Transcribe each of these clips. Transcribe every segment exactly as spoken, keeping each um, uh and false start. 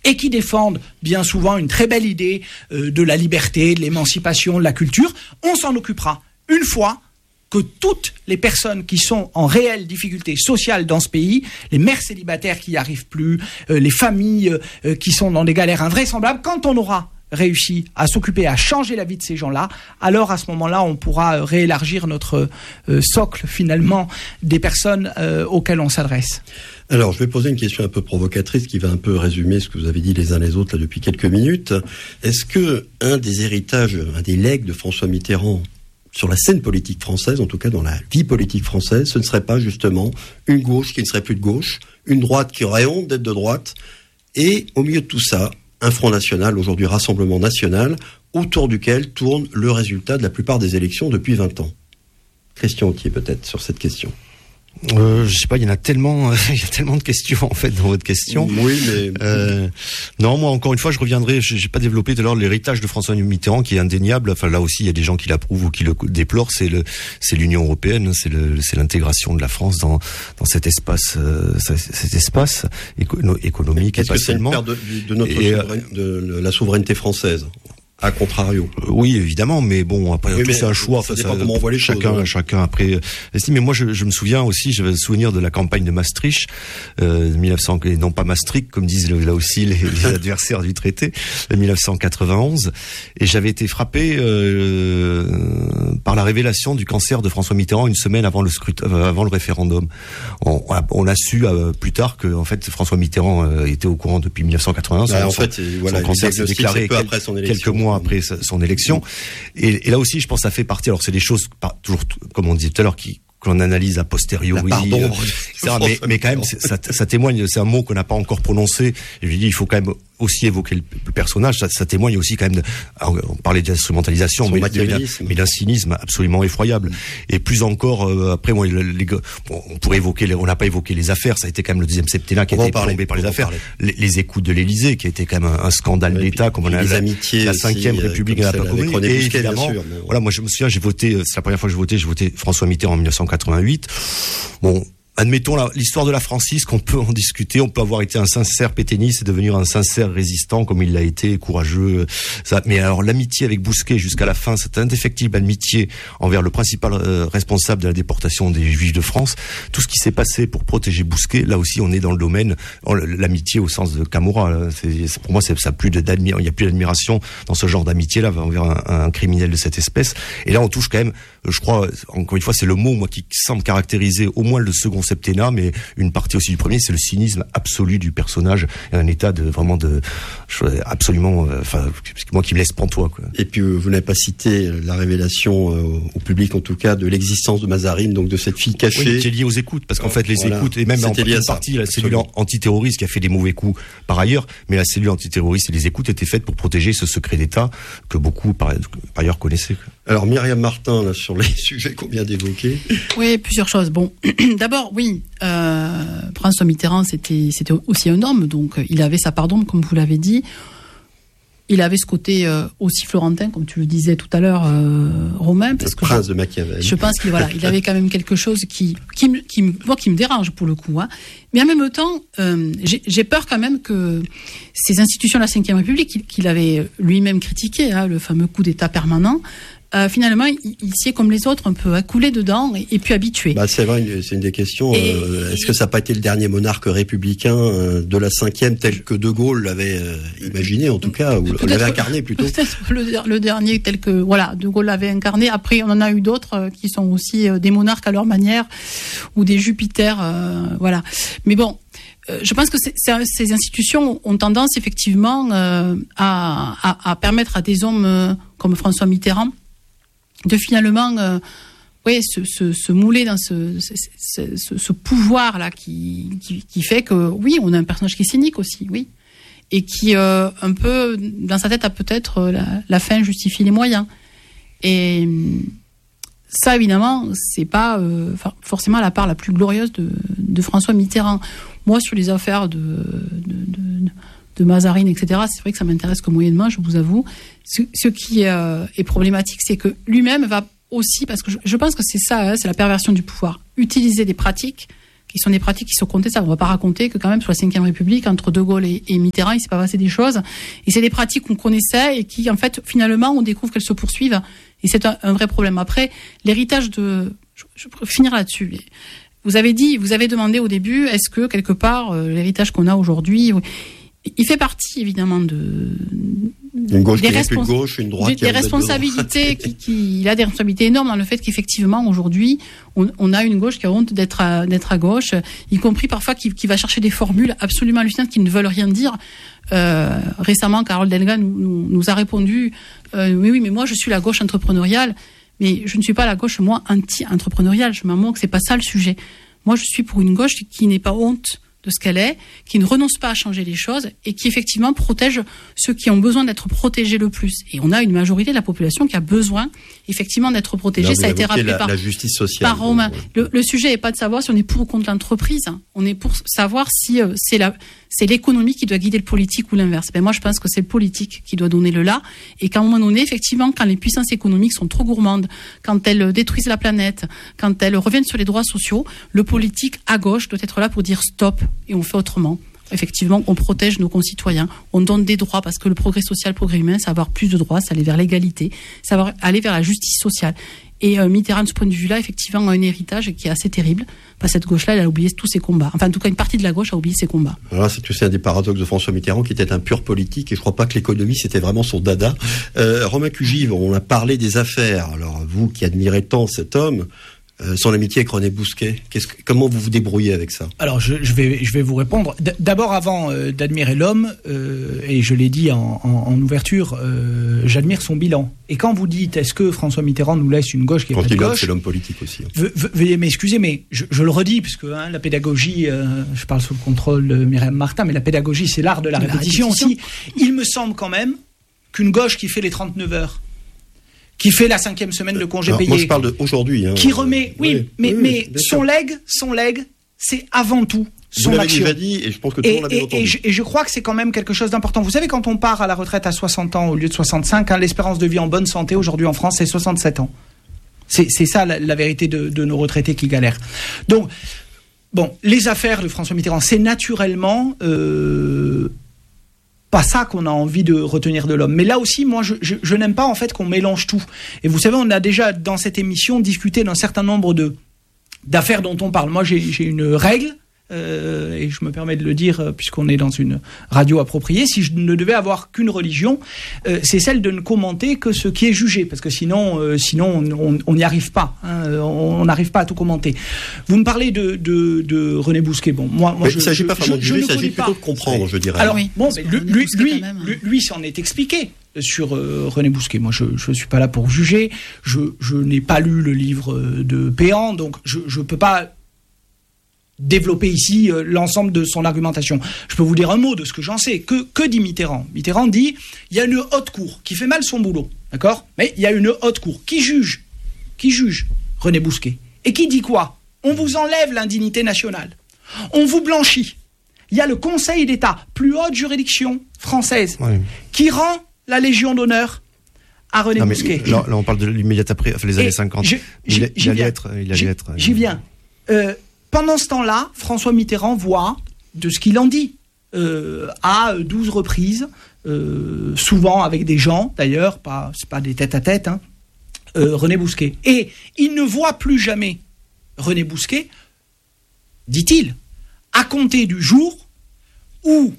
et qui défendent bien souvent une très belle idée euh, de la liberté, de l'émancipation, de la culture. On s'en occupera une fois que toutes les personnes qui sont en réelle difficulté sociale dans ce pays, les mères célibataires qui n'y arrivent plus, euh, les familles euh, qui sont dans des galères invraisemblables, quand on aura réussi à s'occuper, à changer la vie de ces gens-là, alors à ce moment-là, on pourra euh, réélargir notre euh, socle, finalement, des personnes euh, auxquelles on s'adresse. Alors, je vais poser une question un peu provocatrice qui va un peu résumer ce que vous avez dit les uns les autres là depuis quelques minutes. Est-ce que un des héritages, un des legs de François Mitterrand sur la scène politique française, en tout cas dans la vie politique française, ce ne serait pas justement une gauche qui ne serait plus de gauche, une droite qui aurait honte d'être de droite, et au milieu de tout ça, un Front National, aujourd'hui Rassemblement National, autour duquel tourne le résultat de la plupart des élections depuis vingt ans. Christian Authier, peut-être, sur cette question. Euh, je sais pas, il y en a tellement, euh, il y a tellement de questions en fait dans votre question. Oui, mais euh, non, moi encore une fois, je reviendrai. J'ai pas développé tout à l'heure l'héritage de François Mitterrand qui est indéniable. Enfin là aussi, il y a des gens qui l'approuvent ou qui le déplorent. C'est le, c'est l'Union européenne, c'est le, c'est l'intégration de la France dans dans cet espace, euh, cet espace éco- économique et pas seulement. Est-ce que c'est une perte de, de notre et, souverain, de la souveraineté française? À contrario. Euh, oui, évidemment, mais bon, après, oui, tout c'est un choix. Ça dépend comment on voit les chacun, choses. Ouais. Chacun après estime. Mais moi, je, je me souviens aussi, j'avais le souvenir de la campagne de Maastricht, euh, mille neuf cents, et non pas Maastricht, comme disent là aussi les, les adversaires du traité, de mille neuf cent quatre-vingt-onze. Et j'avais été frappé euh, par la révélation du cancer de François Mitterrand une semaine avant le scrutin, euh, avant le référendum. On, on a su euh, plus tard que en fait François Mitterrand euh, était au courant depuis mille neuf cent quatre-vingt-onze. Bah, son, en fait, son, voilà, son cancer s'est déclaré peu après son élection. quelques mois après son élection. Et, et là aussi, je pense que ça fait partie. Alors, c'est des choses, toujours, comme on disait tout à l'heure, qui qu'on analyse a posteriori, pardon, euh, et cetera. Mais, mais quand même, ça, ça témoigne. C'est un mot qu'on n'a pas encore prononcé. Et je lui dis, il faut quand même aussi évoquer le, le personnage. Ça, ça témoigne aussi quand même. De, alors, on parlait d'instrumentalisation, mais, mais d'un cynisme absolument effroyable. Et plus encore, euh, après, moi, les, les, bon, on pourrait évoquer. Les, on n'a pas évoqué les affaires. Ça a été quand même le deuxième septennat qui a été plombé par les affaires. Les, les écoutes de l'Élysée, qui a été quand même un, un scandale ouais, d'État, comme on a les la, amitiés la cinquième aussi, République n'a pas commis. Et évidemment, sûr, mais... voilà, moi, je me souviens, j'ai voté. C'est la première fois que j'ai voté. J'ai voté François Mitterrand en mille neuf cent quatre-vingt-huit. Bon, admettons la, l'histoire de la francisque, on peut en discuter, on peut avoir été un sincère pétainiste et devenir un sincère résistant comme il l'a été, courageux. Ça. Mais alors l'amitié avec Bousquet jusqu'à la fin, cette indéfectible amitié envers le principal euh, responsable de la déportation des Juifs de France, tout ce qui s'est passé pour protéger Bousquet, là aussi on est dans le domaine, l'amitié au sens de Camorra. C'est, c'est, pour moi, c'est, ça plus de, il n'y a plus d'admiration dans ce genre d'amitié-là envers un, un criminel de cette espèce. Et là on touche quand même, je crois, encore une fois, c'est le mot moi qui semble caractériser au moins le second septennat, mais une partie aussi du premier, c'est le cynisme absolu du personnage, un état de vraiment de absolument, enfin, moi qui me laisse pantois, quoi. Et puis vous n'avez pas cité la révélation euh, au public, en tout cas, de l'existence de Mazarine, donc de cette fille cachée. Oui, qui est liée aux écoutes, parce qu'en fait les voilà. écoutes et même C'était en, en partie la cellule antiterroriste qui a fait des mauvais coups par ailleurs, mais la cellule antiterroriste et les écoutes étaient faites pour protéger ce secret d'État que beaucoup par, par ailleurs connaissaient. Alors Myriam Martin, là, sur les sujets qu'on vient d'évoquer. Oui, plusieurs choses. Bon, d'abord, oui, euh, François Mitterrand, c'était, c'était aussi un homme, donc il avait sa part d'ombre, comme vous l'avez dit. Il avait ce côté euh, aussi florentin, comme tu le disais tout à l'heure, euh, Romain. Parce le que prince je, de Machiavel. Je pense qu'il voilà, il avait quand même quelque chose qui, qui, me, qui, me, moi, qui me dérange pour le coup. Hein. Mais en même temps, euh, j'ai, j'ai peur quand même que ces institutions de la cinquième République, qu'il, qu'il avait lui-même critiqué, hein, le fameux coup d'État permanent, Euh, finalement, il, il s'y est comme les autres un peu accoulé dedans et, et puis habitué. Bah, c'est vrai, c'est une des questions. Et, euh, est-ce que ça n'a pas été le dernier monarque républicain euh, de la cinquième tel que De Gaulle l'avait euh, imaginé, en tout cas, ou l'avait incarné plutôt? Peut-être le, le dernier tel que voilà, De Gaulle l'avait incarné. Après, on en a eu d'autres euh, qui sont aussi euh, des monarques à leur manière ou des Jupiters, euh, voilà. Mais bon. Euh, je pense que c'est, c'est, ces institutions ont tendance effectivement euh, à, à, à permettre à des hommes euh, comme François Mitterrand de finalement euh, ouais, se, se, se mouler dans ce, ce, ce, ce pouvoir-là qui, qui, qui fait que, oui, on a un personnage qui est cynique aussi, oui, et qui, euh, un peu, dans sa tête, a peut-être la, la fin justifie les moyens. Et ça, évidemment, c'est pas euh, forcément la part la plus glorieuse de, de François Mitterrand. Moi, sur les affaires de, de, de, de Mazarine, et cetera, c'est vrai que ça m'intéresse que moyennement, je vous avoue. Ce, ce qui euh, est problématique, c'est que lui-même va aussi, parce que je, je pense que c'est ça, hein, c'est la perversion du pouvoir, utiliser des pratiques qui sont des pratiques qui sont contestables. On ne va pas raconter que quand même sur la cinquième République, entre De Gaulle et, et Mitterrand, il s'est pas passé des choses. Et c'est des pratiques qu'on connaissait et qui, en fait, finalement, on découvre qu'elles se poursuivent. Et c'est un, un vrai problème. Après, l'héritage de... Je, je peux finir là-dessus. Vous avez dit, vous avez demandé au début, est-ce que, quelque part, euh, l'héritage qu'on a aujourd'hui... Il fait partie, évidemment, de... Une gauche des qui respons- est plus gauche, une droite des, qui des est responsabilités, qui, qui, il a des responsabilités énormes dans le fait qu'effectivement, aujourd'hui, on, on a une gauche qui a honte d'être à, d'être à gauche, y compris parfois qui, qui va chercher des formules absolument hallucinantes qui ne veulent rien dire. Euh, récemment, Carole Delga nous, nous, nous a répondu, euh, oui, oui, mais moi, je suis la gauche entrepreneuriale, mais je ne suis pas la gauche, moi, anti-entrepreneuriale. Je m'en moque, c'est pas ça le sujet. Moi, je suis pour une gauche qui n'ait pas honte de ce qu'elle est, qui ne renonce pas à changer les choses et qui effectivement protège ceux qui ont besoin d'être protégés le plus. Et on a une majorité de la population qui a besoin effectivement d'être protégée. Là, ça a été rappelé la, par, la justice sociale, par Romain. Le, le sujet n'est pas de savoir si on est pour ou contre l'entreprise. On est pour savoir si euh, c'est la, c'est l'économie qui doit guider le politique ou l'inverse. Ben moi, je pense que c'est le politique qui doit donner le là et qu'à un moment donné, effectivement, quand les puissances économiques sont trop gourmandes, quand elles détruisent la planète, quand elles reviennent sur les droits sociaux, le politique à gauche doit être là pour dire stop et on fait autrement. Effectivement, on protège nos concitoyens, on donne des droits parce que le progrès social, le progrès humain, c'est avoir plus de droits, c'est aller vers l'égalité, c'est aller vers la justice sociale. Et euh, Mitterrand, de ce point de vue-là, effectivement, a un héritage qui est assez terrible. Parce que cette gauche-là, elle a oublié tous ses combats. Enfin, en tout cas, une partie de la gauche a oublié ses combats. Alors, c'est aussi un des paradoxes de François Mitterrand, qui était un pur politique, et je crois pas que l'économie, c'était vraiment son dada. Euh, Romain Cugive, on a parlé des affaires. Alors, vous qui admirez tant cet homme, Euh, son amitié avec René Bousquet, qu'est-ce que, comment vous vous débrouillez avec ça? Alors je, je, vais, je vais vous répondre. D- d'abord, avant euh, d'admirer l'homme, euh, et je l'ai dit en, en, en ouverture, euh, j'admire son bilan. Et quand vous dites, est-ce que François Mitterrand nous laisse une gauche qui est quand pas de il gauche, c'est l'homme politique aussi. Hein. Ve, ve, veuillez m'excuser, mais je, je le redis, puisque hein, la pédagogie, euh, je parle sous le contrôle de Myriam Martin, mais la pédagogie, c'est l'art de la, la répétition, répétition aussi. Il me semble quand même qu'une gauche qui fait les trente-neuf heures, qui fait la cinquième semaine de congé Alors, payé. Moi, je parle d'aujourd'hui. Hein. Qui remet, oui, oui mais, oui, mais oui, son legs, son legs, c'est avant tout son Vous l'avez action. déjà dit, et je pense que tout le monde l'a bien et, entendu. et, je, et je crois que c'est quand même quelque chose d'important. Vous savez, quand on part à la retraite à soixante ans au lieu de soixante-cinq, hein, l'espérance de vie en bonne santé aujourd'hui en France, c'est soixante-sept ans. C'est, c'est ça la, la vérité de, de nos retraités qui galèrent. Donc, bon, les affaires de François Mitterrand, c'est naturellement... Euh, pas ça qu'on a envie de retenir de l'homme. Mais là aussi, moi, je, je, je n'aime pas en fait qu'on mélange tout. Et vous savez, on a déjà dans cette émission discuté d'un certain nombre de d'affaires dont on parle. Moi, j'ai, j'ai une règle, euh, et je me permets de le dire euh, puisqu'on est dans une radio appropriée. Si je ne devais avoir qu'une religion, euh, c'est celle de ne commenter que ce qui est jugé, parce que sinon, euh, sinon on n'y arrive pas. Hein, on n'arrive pas à tout commenter. Vous me parlez de, de, de René Bousquet. Bon, moi, moi Mais je, il ne s'agit je, pas vraiment de juger, il s'agit pas. plutôt de comprendre, je dirais. Alors, oui, bon, mais lui, lui, lui, même, hein. lui, lui s'en est expliqué sur euh, René Bousquet. Moi, je ne suis pas là pour juger. Je, je n'ai pas lu le livre de Péan, donc je ne peux pas développer ici euh, l'ensemble de son argumentation. Je peux vous dire un mot de ce que j'en sais. Que, que dit Mitterrand? Mitterrand dit, il y a une haute cour qui fait mal son boulot, d'accord? Mais il y a une haute cour qui juge, qui juge René Bousquet. Et qui dit quoi? On vous enlève l'indignité nationale. On vous blanchit. Il y a le Conseil d'État, plus haute juridiction française, Ouais. qui rend la Légion d'honneur à René Non, mais Bousquet. là, là, on parle de l'immédiat après, enfin, les années Et cinquante. je- il, j'y- il j'y allait viens. être, il allait J'y- être. J'y viens. Euh, pendant ce temps-là, François Mitterrand voit, de ce qu'il en dit, euh, à douze reprises, euh, souvent avec des gens, d'ailleurs, pas, c'est pas des tête-à-tête, hein, euh, René Bousquet. Et il ne voit plus jamais René Bousquet, dit-il, à compter du jour où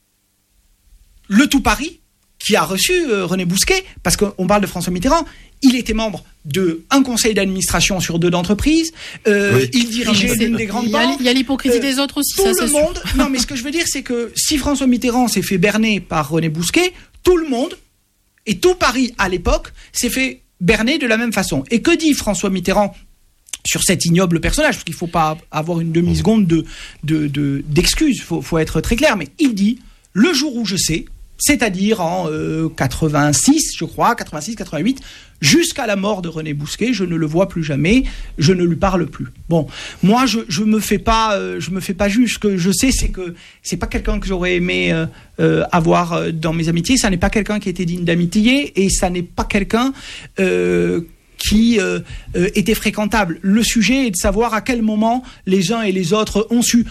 le tout Paris, qui a reçu euh, René Bousquet, parce qu'on parle de François Mitterrand, il était membre d'un conseil d'administration sur deux d'entreprises, euh, Oui. il dirigeait Mais c'est- l'une des grandes il y a- banques. il y a l'hypocrisie Euh, des autres aussi, Tout ça, le c'est sûr. monde. Non, mais ce que je veux dire, c'est que si François Mitterrand s'est fait berner par René Bousquet, tout le monde et tout Paris à l'époque s'est fait berner de la même façon. Et que dit François Mitterrand sur cet ignoble personnage? Parce qu'il ne faut pas avoir une demi-seconde de, de, de, d'excuses, il faut, faut être très clair, mais il dit, le jour où je sais, c'est-à-dire en euh, quatre-vingt-six, je crois, quatre-vingt-six quatre-vingt-huit, jusqu'à la mort de René Bousquet, je ne le vois plus jamais, je ne lui parle plus. Bon, moi, je je me fais pas, euh, je me fais pas juge. Ce que je sais, c'est que c'est pas quelqu'un que j'aurais aimé euh, euh, avoir euh, dans mes amitiés. Ça n'est pas quelqu'un qui était digne d'amitié, et ça n'est pas quelqu'un euh, qui euh, euh, étaient fréquentables. Le sujet est de savoir à quel moment les uns et les autres ont su.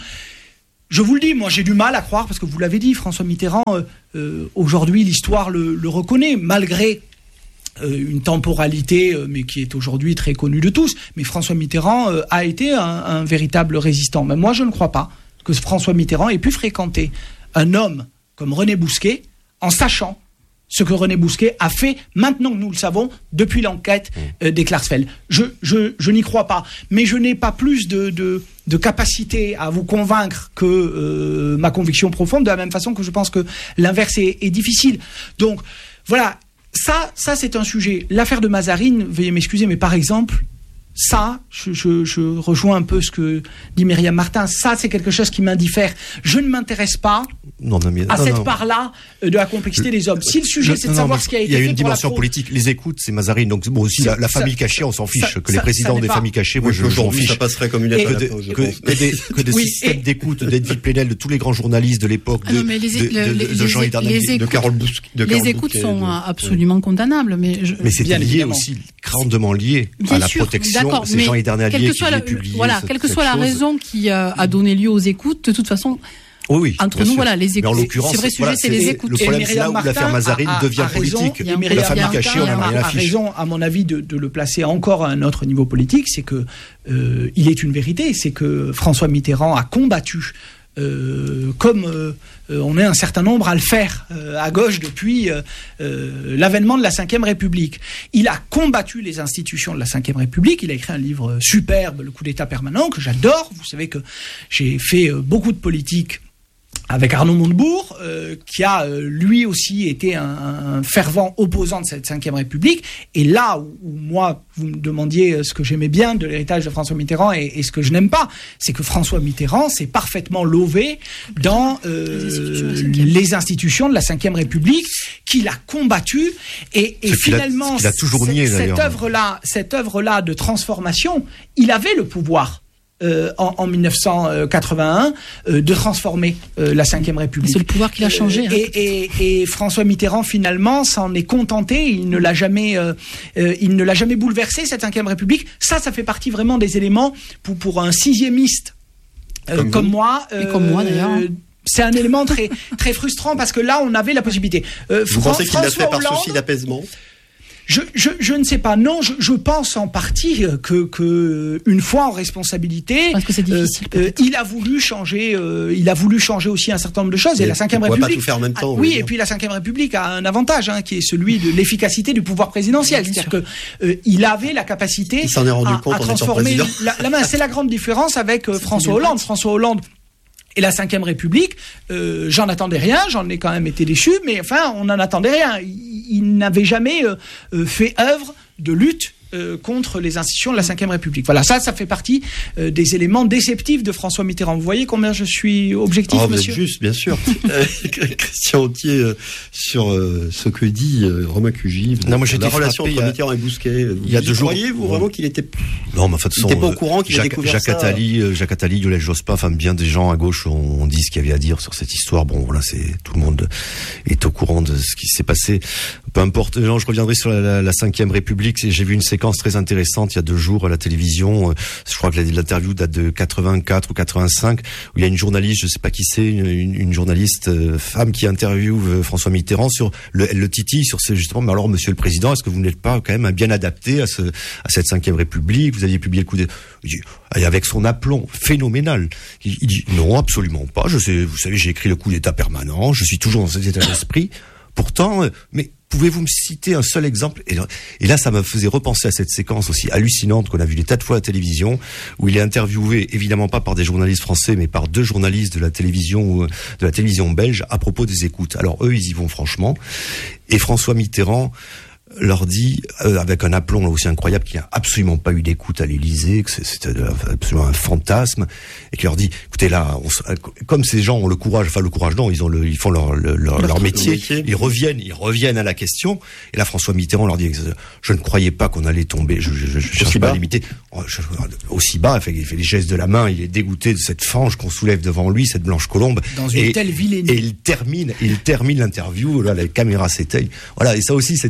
Je vous le dis, moi j'ai du mal à croire, parce que vous l'avez dit, François Mitterrand, euh, euh, aujourd'hui l'histoire le, le reconnaît, malgré euh, une temporalité, euh, mais qui est aujourd'hui très connue de tous. Mais François Mitterrand euh, a été un, un véritable résistant. Mais moi je ne crois pas que François Mitterrand ait pu fréquenter un homme comme René Bousquet, en sachant ce que René Bousquet a fait, maintenant que nous le savons, depuis l'enquête euh, des Klarsfeld. Je, je, je n'y crois pas, mais je n'ai pas plus de, de, de capacité à vous convaincre que euh, ma conviction profonde, de la même façon que je pense que l'inverse est, est difficile. Donc, voilà, ça, ça c'est un sujet. L'affaire de Mazarine, veuillez m'excuser, mais par exemple, ça, je, je, je rejoins un peu ce que dit Myriam Martin, ça c'est quelque chose qui m'indiffère. Je ne m'intéresse pas non, non, mais, à non, cette non. part-là de la complexité des hommes. Si le sujet Le, c'est de non, savoir non, ce qui a été fait... Il y a une pour dimension la politique. Les écoutes, c'est Mazarine. Donc bon, aussi la, la famille ça, cachée, on s'en fiche. Ça, que les ça, présidents ça des pas... familles cachées, moi oui, je m'en aujourd'hui, fiche. ça passerait comme une Que, lettre de, à la poste, je que, pense. que des, que des Oui, systèmes et... d'écoute d'Edwy Plenel, de tous les grands journalistes de l'époque, de, Ah non, mais les, de, le, de, les, de Jean les, Hidalgo, les de écoutes, Carole Bousquet. De les Carole écoutes Bouquet, sont de... absolument condamnables, mais je, mais c'est Bien lié évidemment. aussi grandement lié Bien à la sûr, protection. d'accord, C'est mais Jean Hidalgo quelle que qui soit la, l'a publié. voilà, cette- quelle que cette soit la chose. raison qui euh, a donné lieu aux écoutes, de toute façon, Oui, oui. entre bien nous, sûr. voilà, les Mais en écoutes. l'occurrence, C'est vrai, sujet, voilà, c'est les écoutes. Le problème, Et c'est là où Myriam l'affaire Martin Mazarine a- a- devient a raison, politique. et La Myriam famille Martin cachée, on a, n'a rien a à fiche. raison, à mon avis, de, de le placer encore à un autre niveau politique, c'est que euh, il est une vérité, c'est que François Mitterrand a combattu, euh, comme euh, on est un certain nombre à le faire euh, à gauche depuis euh, euh, l'avènement de la Cinquième République. Il a combattu les institutions de la Cinquième République. Il a écrit un livre superbe, Le coup d'État permanent, que j'adore. Vous savez que j'ai fait euh, beaucoup de politique avec Arnaud Montebourg, euh, qui a euh, lui aussi été un, un fervent opposant de cette Cinquième République. Et là où, où moi, vous me demandiez ce que j'aimais bien de l'héritage de François Mitterrand et, et ce que je n'aime pas, c'est que François Mitterrand s'est parfaitement lové dans euh, les, institutions de les institutions de la Cinquième République, qu'il a combattu. Et, et Ce qu'il a- finalement, ce qu'il a toujours nié, cette d'ailleurs. œuvre-là, cette œuvre-là de transformation, il avait le pouvoir. Euh, en, en mille neuf cent quatre-vingt-un, euh, de transformer euh, la Cinquième République. C'est le pouvoir qui l'a changé. Euh, hein. et, et, et François Mitterrand finalement s'en est contenté. Il ne l'a jamais, euh, euh, il ne l'a jamais bouleversé, cette Cinquième République. Ça, ça fait partie vraiment des éléments pour pour un sixiémiste euh, Comme comme, vous. moi. Et comme moi, d'ailleurs. euh, C'est un élément très très frustrant parce que là, on avait la possibilité. Euh, Vous Fran- pensez qu'il l'a fait François par Hollande, souci d'apaisement? je, je, je ne sais pas. Non, je, je pense en partie que, que une fois en responsabilité, Je pense que c'est difficile, euh, euh, peut-être. il a voulu changer. Euh, il a voulu changer aussi un certain nombre de choses. Et, Et la Cinquième il pourrait pas République. tout faire en même temps, Ah, on oui, veut et dire. puis la Cinquième République a un avantage, hein, qui est celui de l'efficacité du pouvoir présidentiel. Bien C'est-à-dire que euh, il avait la capacité Il s'en est rendu à, compte à en étant transformer président. la, la main. C'est la grande différence avec euh, François Hollande. François Hollande. Et la Cinquième République, euh, j'en attendais rien, j'en ai quand même été déçu, mais enfin, on n'en attendait rien. Il, il n'avait jamais euh, euh, fait œuvre de lutte euh, contre les institutions de la Cinquième République. Voilà, ça, ça fait partie euh, des éléments déceptifs de François Mitterrand. Vous voyez combien je suis objectif, Oh, vous êtes monsieur ? juste, bien sûr. Euh, Christian Autier, euh, sur euh, ce que dit euh, Romain Cugy, Non, moi, j'ai la été relation frappé entre il y a- Mitterrand et Bousquet. Vous il y a deux y jours. croyez, vous, Bon. vraiment qu'il était... Non, mais en fait, de toute Il était façon, pas au euh, courant qu'il a Jacques, découvert Jacques ça. Attali, euh, Jacques Attali, Lionel Jospin, enfin bien des gens à gauche ont, ont dit ce qu'il y avait à dire sur cette histoire. Bon, voilà, c'est tout le monde est au courant de ce qui s'est passé. Peu importe. Non, je reviendrai sur la, la, la Cinquième République. C'est- J'ai vu une séquence très intéressante il y a deux jours à la télévision. Euh, Je crois que la- l'interview date de quatre-vingt-quatre ou quatre-vingt-cinq, où il y a une journaliste, je sais pas qui c'est, une, une, une journaliste euh, femme qui interviewe euh, François Mitterrand sur le, elle le titille sur ce justement. Mais alors, Monsieur le Président, est-ce que vous n'êtes pas quand même bien adapté à ce à cette Cinquième République? Vous aviez publié le coup des, il dit, et avec son aplomb phénoménal. Il, il dit non, absolument pas. Je sais, vous savez, j'ai écrit le coup d'État permanent. Je suis toujours dans cet état d'esprit. Pourtant, euh, mais pouvez-vous me citer un seul exemple? Et là, et là, ça me faisait repenser à cette séquence aussi hallucinante qu'on a vu des tas de fois à la télévision, où il est interviewé, évidemment pas par des journalistes français, mais par deux journalistes de la télévision, euh, de la télévision belge, à propos des écoutes. Alors eux, ils y vont franchement. Et François Mitterrand leur dit, euh, avec un aplomb là aussi incroyable, qu'il n'y a absolument pas eu d'écoute à l'Élysée, que c'est- c'était absolument un fantasme, et qui leur dit, écoutez là, on se- comme ces gens ont le courage, enfin le courage non, ils ont le, ils font leur leur, leur, leur métier, métier. ils reviennent, ils reviennent à la question, et là François Mitterrand leur dit, je ne croyais pas qu'on allait tomber, je, je, je, je cherche Aussi pas bas. à l'imiter, Je- aussi bas, il fait, il fait les gestes de la main, il est dégoûté de cette fange qu'on soulève devant lui, cette blanche colombe, Dans une et, telle vilainie. et il termine, il termine l'interview, là la caméra s'éteigne, voilà, et ça aussi c'était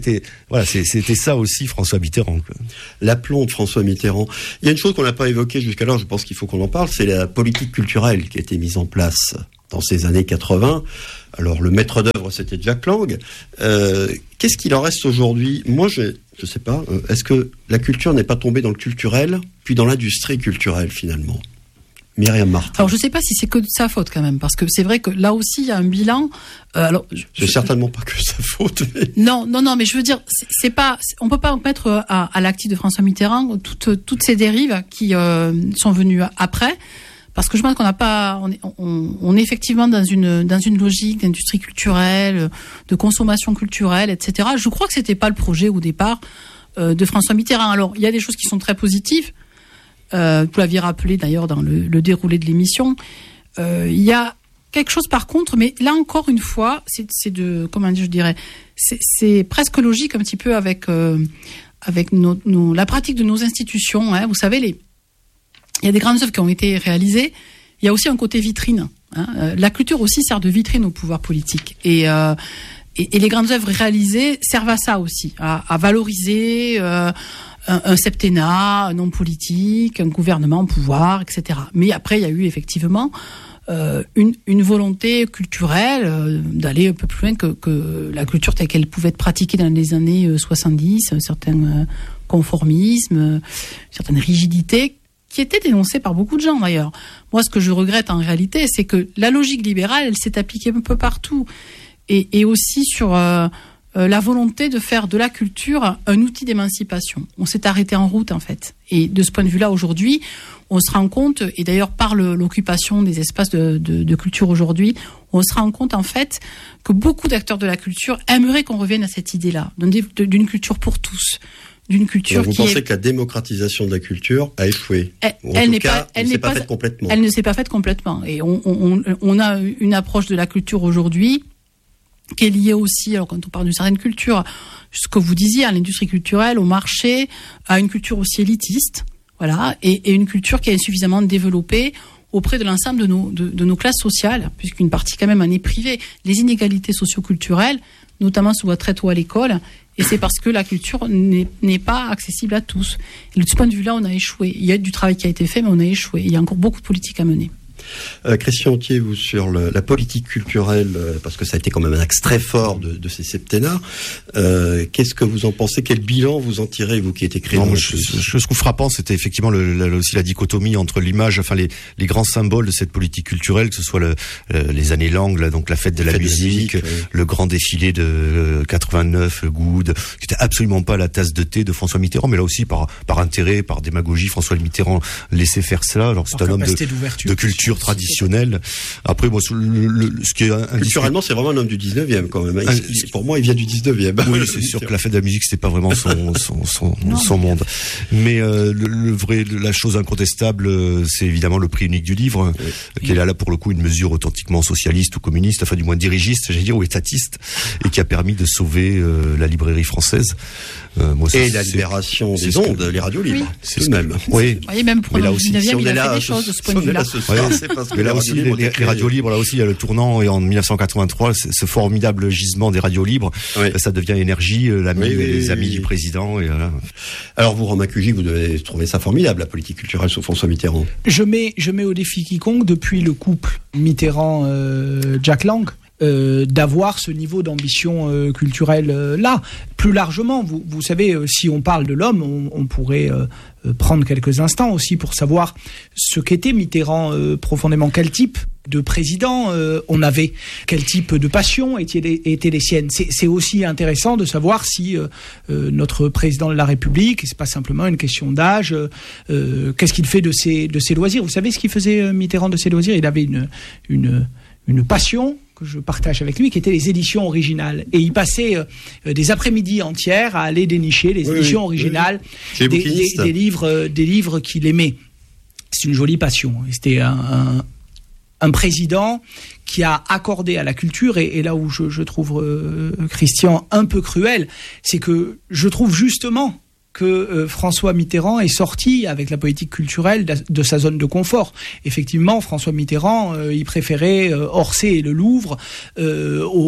Voilà, c'était ça aussi François Mitterrand. Quoi. L'aplomb de François Mitterrand. Il y a une chose qu'on n'a pas évoquée jusqu'alors, je pense qu'il faut qu'on en parle, c'est la politique culturelle qui a été mise en place dans ces années quatre-vingts. Alors le maître d'œuvre, c'était Jack Lang. Euh, qu'est-ce qu'il en reste aujourd'hui ? Moi, je ne sais pas. Euh, est-ce que la culture n'est pas tombée dans le culturel, puis dans l'industrie culturelle finalement ? Myriam Martin. Alors je ne sais pas si c'est que de sa faute quand même, parce que c'est vrai que là aussi il y a un bilan. Euh, alors c'est je, certainement pas que sa faute. Mais... Non, non, non, mais je veux dire, c'est, c'est pas, c'est, on peut pas mettre à, à l'actif de François Mitterrand toutes toutes ces dérives qui euh, sont venues après, parce que je pense qu'on n'a pas, on est, on, on est effectivement dans une dans une logique d'industrie culturelle, de consommation culturelle, et cetera. Je crois que c'était pas le projet au départ euh, de François Mitterrand. Alors il y a des choses qui sont très positives. Euh, vous l'aviez rappelé d'ailleurs dans le, le déroulé de l'émission. Euh, il y a quelque chose par contre, mais là encore une fois, c'est, c'est de, comment dire, je dirais, c'est, c'est presque logique un petit peu avec euh, avec nos, nos, la pratique de nos institutions. Hein. Vous savez, les, il y a des grandes œuvres qui ont été réalisées. Il y a aussi un côté vitrine. Hein. Euh, la culture aussi sert de vitrine au pouvoir politique. Et euh, et, et les grandes œuvres réalisées servent à ça aussi, à, à valoriser. Euh, Un, un septennat, un homme politique, un gouvernement au pouvoir, et cetera. Mais après, il y a eu effectivement euh, une, une volonté culturelle euh, d'aller un peu plus loin que, que la culture telle qu'elle pouvait être pratiquée dans les années soixante-dix, un certain euh, conformisme, euh, certaines rigidités qui étaient dénoncées par beaucoup de gens d'ailleurs. Moi, ce que je regrette en réalité, c'est que la logique libérale, elle s'est appliquée un peu partout. Et, et aussi sur... Euh, Euh, la volonté de faire de la culture un outil d'émancipation. On s'est arrêté en route, en fait. Et de ce point de vue-là, aujourd'hui, on se rend compte, et d'ailleurs par le, l'occupation des espaces de, de, de culture aujourd'hui, on se rend compte, en fait, que beaucoup d'acteurs de la culture aimeraient qu'on revienne à cette idée-là, d'une culture pour tous. D'une culture Alors vous qui pensez est... que la démocratisation de la culture a échoué ? Elle, en elle tout n'est cas, pas, elle ne n'est s'est pas, pas faite complètement. Elle ne s'est pas faite complètement. Et on, on, on a une approche de la culture aujourd'hui qui est lié aussi, alors quand on parle d'une certaine culture, ce que vous disiez, à l'industrie culturelle, au marché, à une culture aussi élitiste, voilà, et, et une culture qui est insuffisamment développée auprès de l'ensemble de nos, de, de nos classes sociales, puisqu'une partie quand même en est privée. Les inégalités socio-culturelles, notamment se voient très tôt à l'école, et c'est parce que la culture n'est, n'est pas accessible à tous. Et de ce point de vue-là, on a échoué. Il y a du travail qui a été fait, mais on a échoué. Il y a encore beaucoup de politiques à mener. Euh, Christian Autier, vous, sur le, la politique culturelle, euh, parce que ça a été quand même un axe très fort de, de ces septennats, euh, qu'est-ce que vous en pensez ? Quel bilan vous en tirez, vous qui êtes écrivain ? Non, je, je, je trouve frappant, c'était effectivement le, le, aussi la dichotomie entre l'image, enfin les, les grands symboles de cette politique culturelle, que ce soit le, le, les années Lang, là, donc la fête de la, la fête musique, de la musique oui. Le grand défilé de euh, quatre-vingt-neuf, le Good, qui était absolument pas la tasse de thé de François Mitterrand, mais là aussi par, par intérêt, par démagogie, François Mitterrand laissait faire cela. Alors c'est un homme de, de culture traditionnelle. Après, moi, le, le, ce qui est culturellement, c'est vraiment un homme du dix-neuvième quand même. Il, il, pour moi, il vient du dix-neuvième. Oui, c'est sûr que la fête de la musique, c'était pas vraiment son son son, non, son monde. Mais euh, le, le vrai, la chose incontestable, c'est évidemment le prix unique du livre, oui. qui est là, là pour le coup une mesure authentiquement socialiste ou communiste, enfin du moins dirigiste, j'allais dire, ou étatiste, et qui a permis de sauver euh, la librairie française. Euh, moi, et la libération des c'est ondes, que... les radios libres, oui. c'est ce même. Oui. Oui, même pour le dix-neuvième, il a fait des choses de ce point de vue-là. Mais là aussi, les, les, les radios libres, là aussi, il y a le tournant, et en dix-neuf cent quatre-vingt-trois, ce formidable gisement des radios libres, oui. ça devient Énergie, l'ami, oui, oui, les oui, amis oui. du président. Et voilà. Alors vous, Romain Cugy, vous devez trouver ça formidable, la politique culturelle sous François Mitterrand. Je mets, je mets au défi quiconque, depuis le couple Mitterrand-Jack euh, Lang, Euh, d'avoir ce niveau d'ambition euh, culturelle euh, là. Plus largement, vous, vous savez, euh, si on parle de l'homme, on, on pourrait euh, euh, prendre quelques instants aussi pour savoir ce qu'était Mitterrand euh, profondément, quel type de président euh, on avait, quel type de passion étaient les, étaient les siennes. C'est, c'est aussi intéressant de savoir si euh, euh, notre président de la République, c'est pas simplement une question d'âge, euh, qu'est-ce qu'il fait de ses, de ses loisirs. Vous savez ce qu'il faisait euh, Mitterrand de ses loisirs ? Il avait une, une, une passion que je partage avec lui, qui étaient les éditions originales. Et il passait euh, des après-midi entières à aller dénicher les oui, éditions oui, originales oui. Des, des, des livres, euh, des livres qu'il aimait. C'est une jolie passion. C'était un, un, un président qui a accordé à la culture, et, et là où je, je trouve euh, Christian un peu cruel, c'est que je trouve justement que euh, François Mitterrand est sorti avec la politique culturelle de, de sa zone de confort. Effectivement, François Mitterrand, euh, il préférait euh, Orsay et le Louvre euh, aux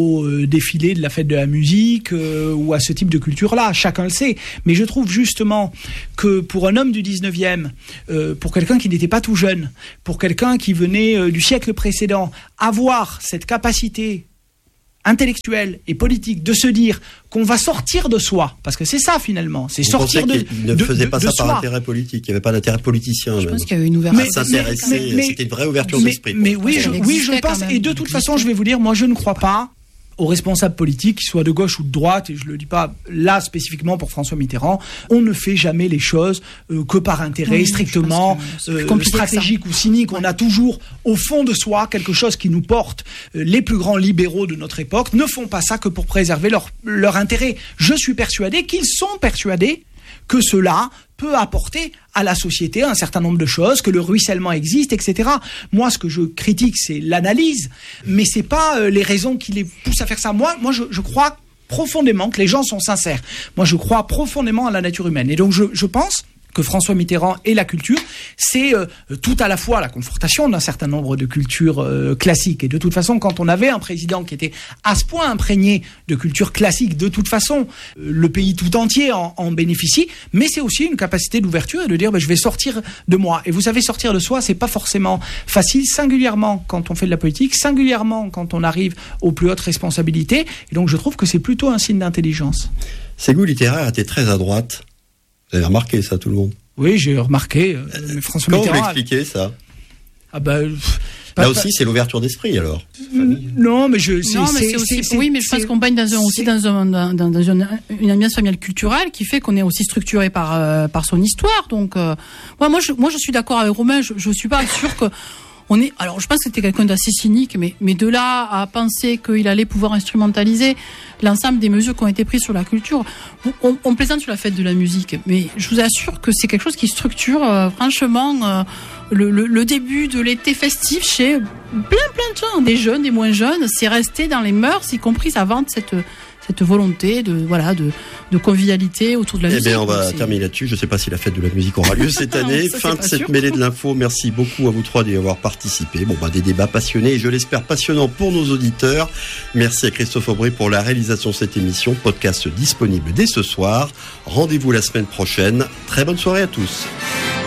défilé de la fête de la musique euh, ou à ce type de culture-là. Chacun le sait. Mais je trouve justement que pour un homme du dix-neuvième, euh, pour quelqu'un qui n'était pas tout jeune, pour quelqu'un qui venait euh, du siècle précédent, avoir cette capacité intellectuelle et politique de se dire qu'on va sortir de soi, parce que c'est ça finalement, c'est Vous sortir de, qu'il ne de, faisait de, pas de ça soi. par intérêt politique, il n'y avait pas d'intérêt politicien. Je même. pense qu'il y avait une ouverture. Mais, s'intéresser, mais- c'était une vraie ouverture mais, d'esprit. mais oui, Ça je, existait oui, je quand pense. même. Et de toute Ça façon, je vais vous dire, moi, je ne crois pas aux responsables politiques, qu'ils soient de gauche ou de droite, et je le dis pas là spécifiquement pour François Mitterrand, on ne fait jamais les choses euh, que par intérêt Oui, strictement je pense que c'est euh, compliqué que ça. stratégique ou cynique. On a toujours au fond de soi quelque chose qui nous porte. Euh, les plus grands libéraux de notre époque ne font pas ça que pour préserver leur, leur intérêt. Je suis persuadé qu'ils sont persuadés que cela peut apporter à la société un certain nombre de choses, que le ruissellement existe, et cetera. Moi, ce que je critique, c'est l'analyse, mais c'est pas euh, les raisons qui les poussent à faire ça. Moi, moi, je, je crois profondément que les gens sont sincères. Moi, je crois profondément à la nature humaine. Et donc, je, je pense que François Mitterrand et la culture, c'est euh, tout à la fois la confortation d'un certain nombre de cultures euh, classiques. Et de toute façon, quand on avait un président qui était à ce point imprégné de culture classique, de toute façon, euh, le pays tout entier en, en bénéficie. Mais c'est aussi une capacité d'ouverture et de dire, ben, je vais sortir de moi. Et vous savez, sortir de soi, c'est pas forcément facile, singulièrement quand on fait de la politique, singulièrement quand on arrive aux plus hautes responsabilités. Et donc, je trouve que c'est plutôt un signe d'intelligence. Ses goûts littéraires étaient très à droite. Vous avez remarqué ça, tout le monde? Oui, j'ai remarqué. Euh, mais François Comment vous Mitterrand. l'expliquez, ça? Ah bah, pff, Là pas- aussi, c'est l'ouverture d'esprit, alors. Non, mais je. Non, mais c'est aussi. Oui, mais je pense qu'on baigne dans un, aussi dans, un, dans, dans, dans une, une ambiance familiale culturelle qui fait qu'on est aussi structuré par euh, par son histoire. Donc, euh, moi, moi, je, moi, je suis d'accord avec Romain. Je, je suis pas sûre que on est. Alors, je pense que c'était quelqu'un d'assez cynique, mais mais de là à penser qu'il allait pouvoir instrumentaliser l'ensemble des mesures qui ont été prises sur la culture, on, on plaisante sur la fête de la musique, mais je vous assure que c'est quelque chose qui structure euh, franchement. Euh, Le, le, le début de l'été festif chez plein plein de gens, des jeunes, des moins jeunes, c'est resté dans les mœurs, y compris avant cette cette volonté de voilà de, de convivialité autour de la Eh musique. bien, on va Donc, terminer là-dessus. Je ne sais pas si la fête de la musique aura lieu cette année. Ça, Fin c'est de pas cette sûr. mêlée de l'info. Merci beaucoup à vous trois d'y avoir participé. Bon, bah, des débats passionnés et je l'espère passionnants pour nos auditeurs. Merci à Christophe Aubry pour la réalisation de cette émission. Podcast disponible dès ce soir. Rendez-vous la semaine prochaine. Très bonne soirée à tous.